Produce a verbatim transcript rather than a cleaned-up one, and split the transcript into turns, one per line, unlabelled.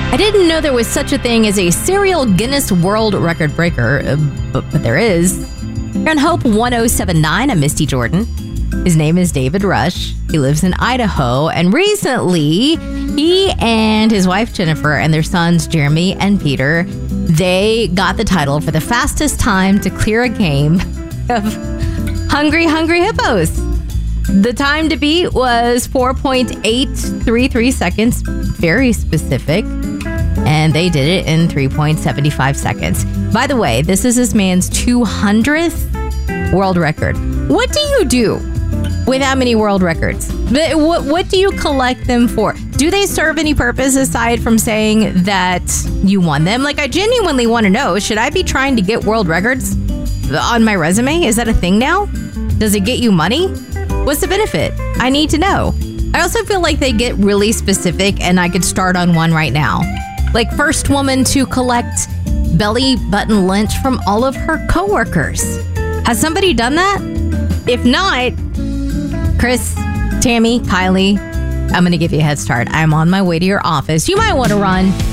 I didn't know there was such a thing as a serial Guinness World Record breaker, uh, but, but there is. You're on Hope one oh seven point nine. I'm Misty Jordan. His name is David Rush. He lives in Idaho. And recently, he and his wife Jennifer and their sons Jeremy and Peter, they got the title for the fastest time to clear a game of Hungry Hungry Hippos. The time to beat was four point eight three three seconds. Very specific. And they did it in three point seven five seconds. By the way, this is this man's two hundredth world record. What do you do with that many world records? What, what do you collect them for? Do they serve any purpose aside from saying that you won them? Like, I genuinely want to know, should I be trying to get world records on my resume? Is that a thing now? Does it get you money? What's the benefit? I need to know. I also feel like they get really specific, and I could start on one right now. Like, first woman to collect belly button lint from all of her coworkers. Has somebody done that? If not, Chris, Tammy, Kylie, I'm going to give you a head start. I'm on my way to your office. You might want to run.